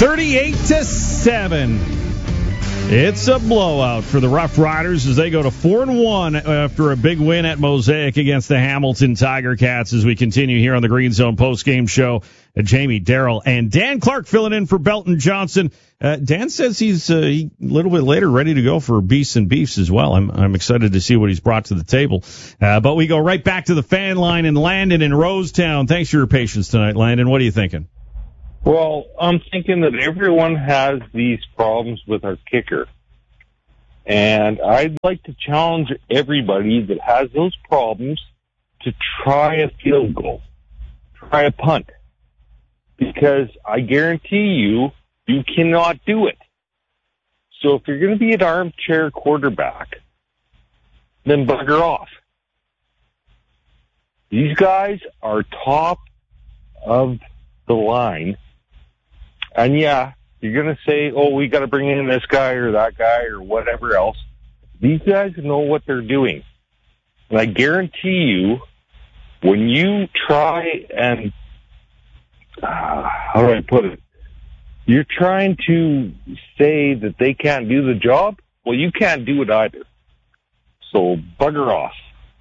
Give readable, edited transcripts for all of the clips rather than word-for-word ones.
38-7. It's a blowout for the Rough Riders as they go to 4-1 after a big win at Mosaic against the Hamilton Tiger Cats. As we continue here on the Green Zone postgame show, Jamie Darrell and Dan Clark filling in for Belton Johnson. Dan says he's a little bit later ready to go for Beasts and Beefs as well. I'm excited to see what he's brought to the table. But we go right back to the fan line in Landon in Rosetown. Thanks for your patience tonight, Landon. What are you thinking? Well, I'm thinking that everyone has these problems with our kicker. And I'd like to challenge everybody that has those problems to try a field goal, try a punt. Because I guarantee you cannot do it. So if you're going to be an armchair quarterback, then bugger off. These guys are top of the line. And yeah, you're going to say, oh, we got to bring in this guy or that guy or whatever else. These guys know what they're doing. And I guarantee you, when you try and, how do I put it? You're trying to say that they can't do the job? Well, you can't do it either. So bugger off.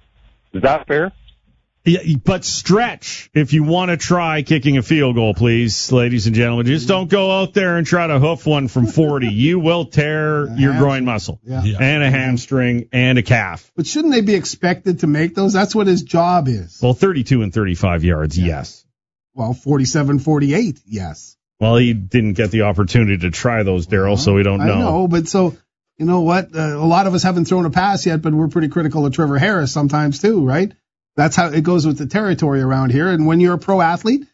Is that fair? Yeah, but stretch if you want to try kicking a field goal, please, ladies and gentlemen. Just don't go out there and try to hoof one from 40. You will tear your groin muscle and a hamstring and a calf. But shouldn't they be expected to make those? That's what his job is. Well, 32 and 35 yards, yes. Well, 47, 48, yes. Well, he didn't get the opportunity to try those, Darryl, so we don't know. I know, but so, you know what? A lot of us haven't thrown a pass yet, but we're pretty critical of Trevor Harris sometimes too, right? That's how it goes with the territory around here. And when you're a pro athlete,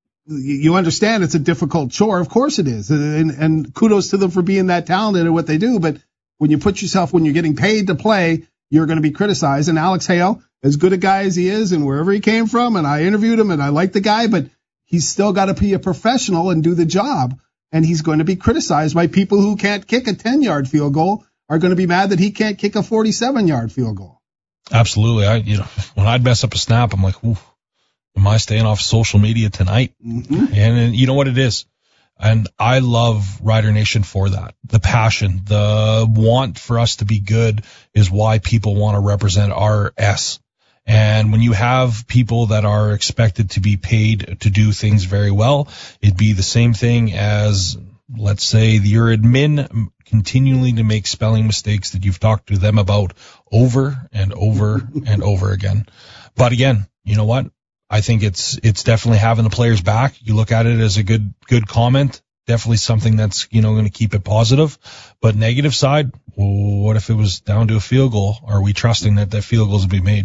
you understand it's a difficult chore. Of course it is. And kudos to them for being that talented at what they do. But when you put yourself, when you're getting paid to play, you're going to be criticized. And Alex Hale, as good a guy as he is and wherever he came from, and I interviewed him and I like the guy, but he's still got to be a professional and do the job. And he's going to be criticized by people who can't kick a 10-yard field goal, are going to be mad that he can't kick a 47-yard field goal. Absolutely. When I'd mess up a snap, I'm like, ooh, am I staying off social media tonight? Mm-hmm. And you know what it is? And I love Rider Nation for that. The passion, the want for us to be good is why people want to represent our S. And when you have people that are expected to be paid to do things very well, it'd be the same thing as, let's say, your admin continually to make spelling mistakes that you've talked to them about over and over and over again. But again, you know what? I think it's definitely having the players back. You look at it as a good comment. Definitely something that's, going to keep it positive. But negative side, what if it was down to a field goal? Are we trusting that field goals will be made?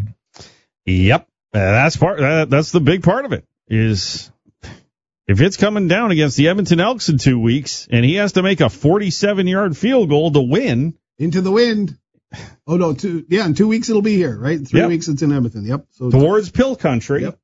Yep. That's the big part of it is, if it's coming down against the Edmonton Elks in 2 weeks and he has to make a 47-yard field goal to win. Into the wind. Oh, no. In 2 weeks it'll be here, right? 3 weeks it's in Edmonton. Yep. So towards Pill Country. Yep.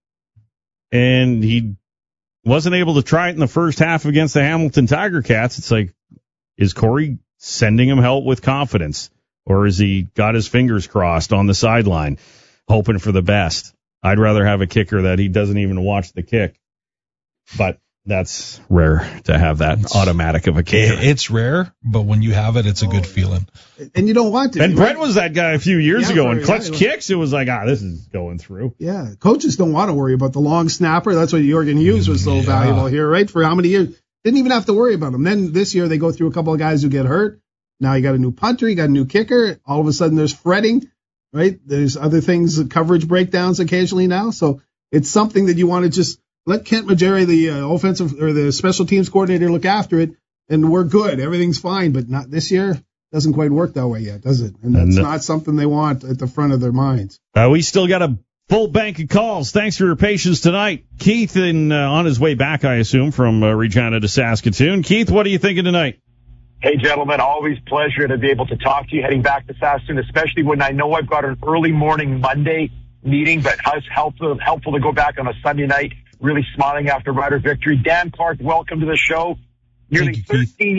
And he wasn't able to try it in the first half against the Hamilton Tiger Cats. It's like, is Corey sending him help with confidence? Or has he got his fingers crossed on the sideline, hoping for the best? I'd rather have a kicker that he doesn't even watch the kick. But that's rare to have that automatic of a kicker. It's rare, but when you have it, it's a good feeling. And you don't want to. And Brett was that guy a few years ago. And clutch kicks, it was like, this is going through. Yeah, coaches don't want to worry about the long snapper. That's why Jorgen Hughes was so valuable here, right? For how many years? Didn't even have to worry about him. Then this year they go through a couple of guys who get hurt. Now you got a new punter, you got a new kicker. All of a sudden there's fretting, right? There's other things, coverage breakdowns occasionally now. So it's something that you want to just let Kent Majeri, the offensive or the special teams coordinator, look after it, and we're good. Everything's fine, but not this year. Doesn't quite work that way yet, does it? And that's not something they want at the front of their minds. We still got a full bank of calls. Thanks for your patience tonight. Keith, on his way back, I assume, from Regina to Saskatoon. Keith, what are you thinking tonight? Hey, gentlemen, always pleasure to be able to talk to you heading back to Saskatoon, especially when I know I've got an early morning Monday meeting, but it's helpful to go back on a Sunday night. Really smiling after Rider victory. Dan Clark, welcome to the show. Nearly 13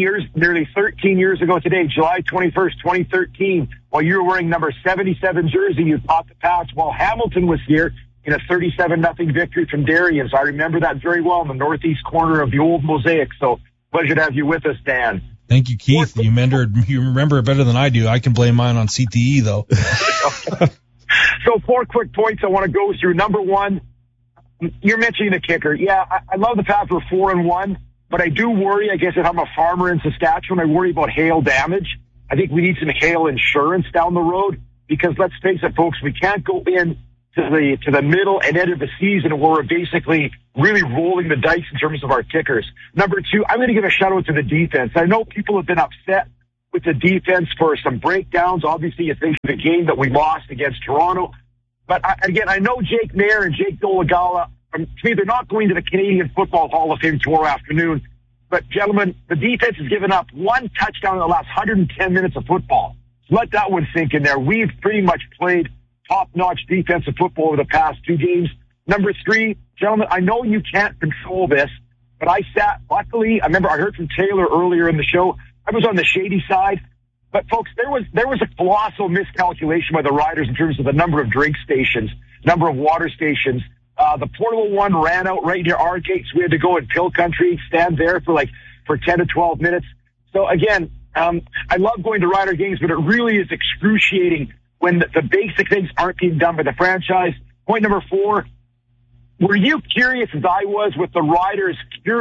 years ago today, July 21st, 2013, while you were wearing number 77 jersey, you caught the pass while Hamilton was here in a 37-0 victory from Darien. So I remember that very well in the northeast corner of the old Mosaic. So Pleasure to have you with us, Dan. Thank you, Keith. You remember it better than I do. I can blame mine on CTE, though. So 4 quick points I want to go through. Number one, you're mentioning the kicker. Yeah, I love the fact we're 4-1, but I do worry, I guess, if I'm a farmer in Saskatchewan, I worry about hail damage. I think we need some hail insurance down the road because let's face it, folks, we can't go in to the middle and end of the season where we're basically really rolling the dice in terms of our kickers. Number two, I'm going to give a shout out to the defense. I know people have been upset with the defense for some breakdowns. Obviously, you think of the game that we lost against Toronto. But again, I know Jake Mayer and Jake Dolegala, to me, they're not going to the Canadian Football Hall of Fame tomorrow afternoon. But gentlemen, the defense has given up 1 touchdown in the last 110 minutes of football. Let that one sink in there. We've pretty much played top-notch defensive football over the past 2 games. Number 3, gentlemen, I know you can't control this, but luckily, I remember I heard from Taylor earlier in the show, I was on the shady side. But folks, there was a colossal miscalculation by the Riders in terms of the number of drink stations, number of water stations. The portable one ran out right near our gates. We had to go in Pill Country, stand there for 10 to 12 minutes. So again, I love going to Rider games, but it really is excruciating when the basic things aren't being done by the franchise. Point number 4, were you curious as I was with the Riders'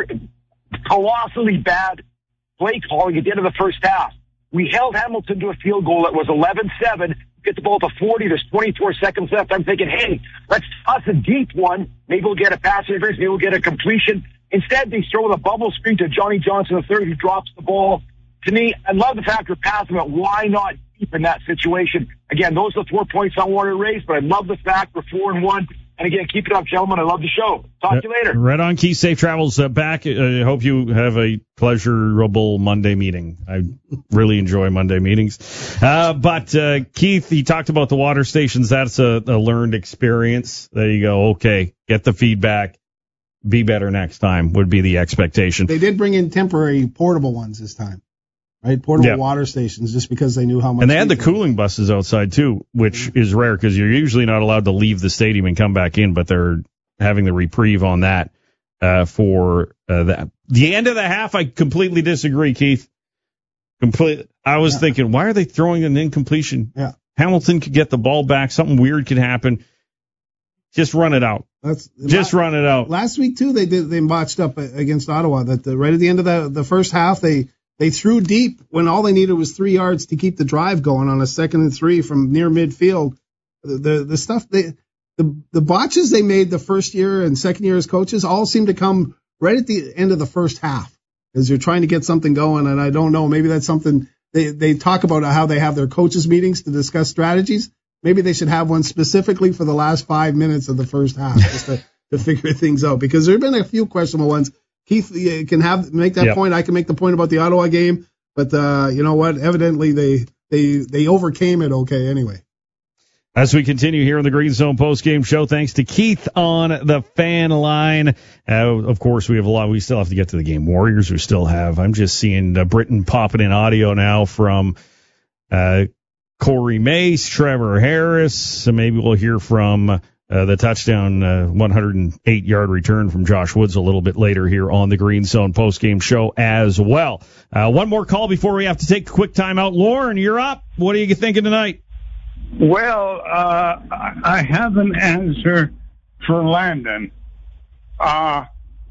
colossally bad play calling at the end of the first half? We held Hamilton to a field goal that was 11-7. Get the ball to 40. There's 24 seconds left. I'm thinking, hey, let's toss a deep one. Maybe we'll get a pass interference. Maybe we'll get a completion. Instead, they throw the bubble screen to Johnny Johnson III, who drops the ball. To me, I love the fact we're passing, but why not deep in that situation? Again, those are the 4 points I wanted to raise, but I love the fact we're 4-1. And again, keep it up, gentlemen. I love the show. Talk to you later. Right on, Keith. Safe travels back. I hope you have a pleasurable Monday meeting. I really enjoy Monday meetings. But Keith, he talked about the water stations. That's a learned experience. There you go. Okay, get the feedback. Be better next time would be the expectation. They did bring in temporary portable ones this time. Right, portable water stations, just because they knew how much. And they had the cooling buses outside too, which is rare because you're usually not allowed to leave the stadium and come back in. But they're having the reprieve on that for that. The end of the half, I completely disagree, Keith. I was thinking, why are they throwing an incompletion? Yeah, Hamilton could get the ball back. Something weird could happen. Just run it out. Run it out. Last week too, they botched up against Ottawa. That right at the end of the first half, They threw deep when all they needed was 3 yards to keep the drive going on a 2nd and 3 from near midfield. The stuff the botches they made the first year and second year as coaches all seem to come right at the end of the first half as you're trying to get something going. And I don't know, maybe that's something they talk about how they have their coaches meetings to discuss strategies. Maybe they should have one specifically for the last 5 minutes of the first half just to figure things out, because there have been a few questionable ones. Keith can make that point. I can make the point about the Ottawa game, but you know what? Evidently, they overcame it okay anyway. As we continue here on the Green Zone postgame show, thanks to Keith on the fan line. Of course, we have a lot. We still have to get to the game. Warriors, we still have. I'm just seeing Britain popping in audio now from Corey Mace, Trevor Harris. So maybe we'll hear from the touchdown 108-yard return from Josh Woods a little bit later here on the Green Zone postgame show as well. One more call before we have to take a quick timeout. Lauren, you're up. What are you thinking tonight? Well, I have an answer for Landon. I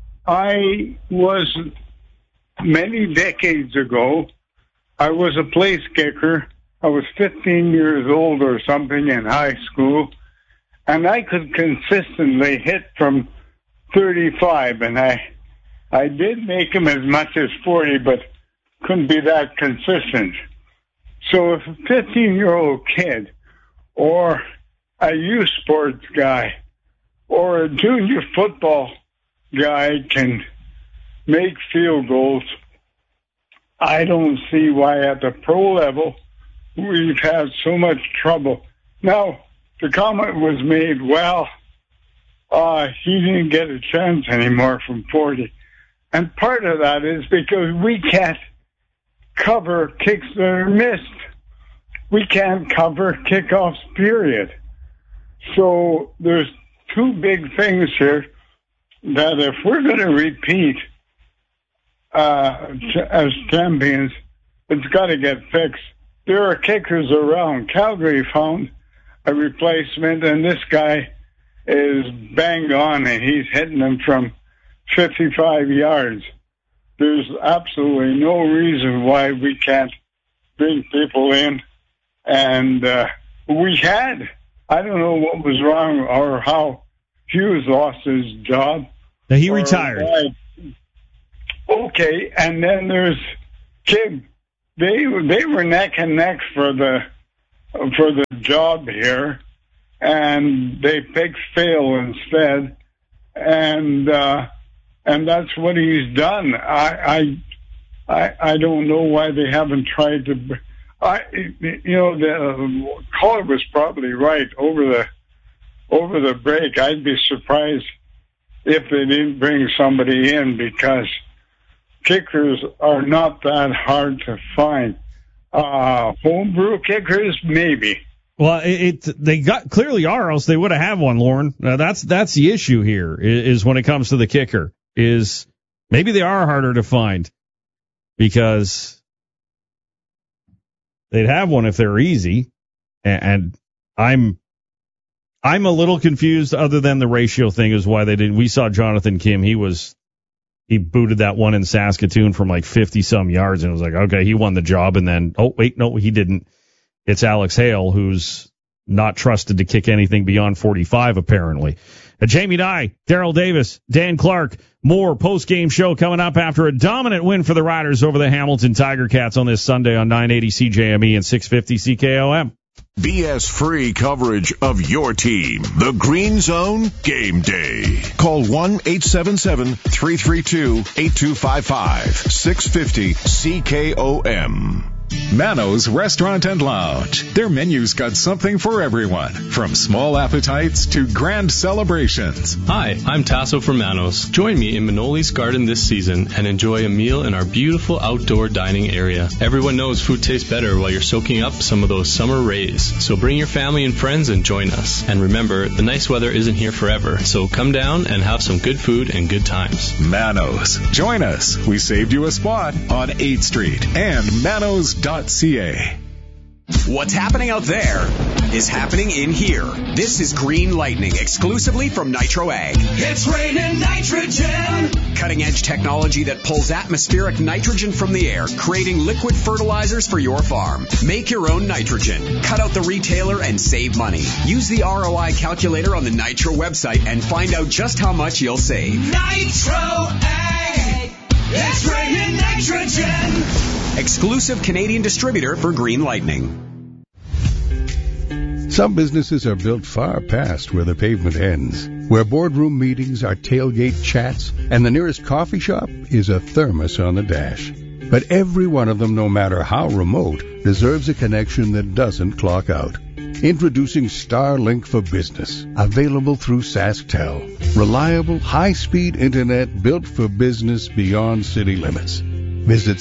was, many decades ago, I was a place kicker. I was 15 years old or something in high school. And I could consistently hit from 35, and I did make them as much as 40, but couldn't be that consistent. So if a 15-year-old kid or a youth sports guy or a junior football guy can make field goals, I don't see why at the pro level we've had so much trouble. Now, the comment was made, well, he didn't get a chance anymore from 40. And part of that is because we can't cover kicks that are missed. We can't cover kickoffs, period. So there's two big things here that if we're going to repeat as champions, it's got to get fixed. There are kickers around. Calgary found a replacement, and this guy is bang on, and he's hitting them from 55 yards. There's absolutely no reason why we can't bring people in. And we had, I don't know what was wrong or how Hughes lost his job. Now, he retired. Okay, and then there's Kim. They were neck and neck for the job here, and they picked Phil instead, and that's what he's done. I don't know why they haven't tried to. The caller was probably right over the break. I'd be surprised if they didn't bring somebody in, because kickers are not that hard to find. Homebrew kickers, maybe. Well, they clearly are, else they would have had one, Lauren. That's the issue here, is when it comes to the kicker, is maybe they are harder to find, because they'd have one if they're easy. And I'm a little confused, other than the ratio thing, is why they didn't. We saw Jonathan Kim. He booted that one in Saskatoon from like 50-some yards, and it was like, okay, he won the job. And then, oh, wait, no, he didn't. It's Alex Hale, who's not trusted to kick anything beyond 45, apparently. Jamie Dye, Daryl Davis, Dan Clark, more post-game show coming up after a dominant win for the Riders over the Hamilton Tiger Cats on this Sunday on 980 CJME and 650 CKOM. BS-free coverage of your team. The Green Zone Game Day. Call 1-877-332-8255. 650 CKOM. Mano's Restaurant and Lounge. Their menu's got something for everyone, from small appetites to grand celebrations. Hi, I'm Tasso from Mano's. Join me in Manoli's Garden this season and enjoy a meal in our beautiful outdoor dining area. Everyone knows food tastes better while you're soaking up some of those summer rays. So bring your family and friends and join us. And remember, the nice weather isn't here forever, so come down and have some good food and good times. Mano's. Join us. We saved you a spot on 8th Street and Manos.ca. What's happening out there is happening in here. This is Green Lightning, exclusively from Nitro Ag. It's raining nitrogen. Cutting-edge technology that pulls atmospheric nitrogen from the air, creating liquid fertilizers for your farm. Make your own nitrogen. Cut out the retailer and save money. Use the ROI calculator on the Nitro website and find out just how much you'll save. Nitro Ag. It's raining nitrogen. Exclusive Canadian distributor for Green Lightning. Some businesses are built far past where the pavement ends, where boardroom meetings are tailgate chats, and the nearest coffee shop is a thermos on the dash. But every one of them, no matter how remote, deserves a connection that doesn't clock out. Introducing Starlink for Business, available through SaskTel. Reliable, high-speed internet built for business beyond city limits. Visit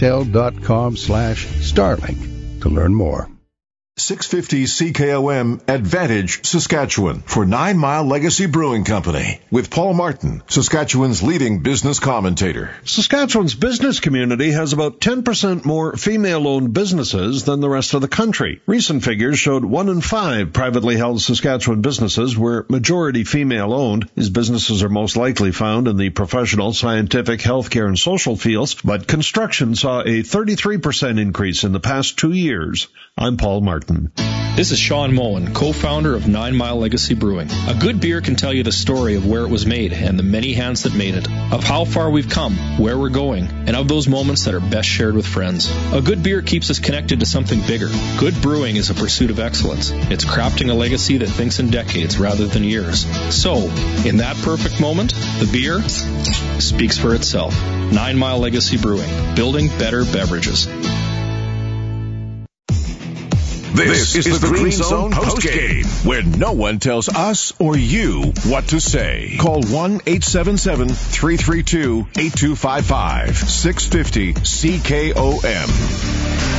SaskTel.com/Starlink to learn more. 650 CKOM Advantage, Saskatchewan, for 9 Mile Legacy Brewing Company, with Paul Martin, Saskatchewan's leading business commentator. Saskatchewan's business community has about 10% more female-owned businesses than the rest of the country. Recent figures showed 1 in 5 privately held Saskatchewan businesses were majority female-owned. These businesses are most likely found in the professional, scientific, healthcare, and social fields, but construction saw a 33% increase in the past 2 years. I'm Paul Martin. This is Sean Mullen, co-founder of 9 Mile Legacy Brewing. A good beer can tell you the story of where it was made and the many hands that made it, of how far we've come, where we're going, and of those moments that are best shared with friends. A good beer keeps us connected to something bigger. Good brewing is a pursuit of excellence. It's crafting a legacy that thinks in decades rather than years. So, in that perfect moment, the beer speaks for itself. 9 Mile Legacy Brewing, building better beverages. This is the Green Zone Postgame, where no one tells us or you what to say. Call 1-877-332-8255, 650 CKOM.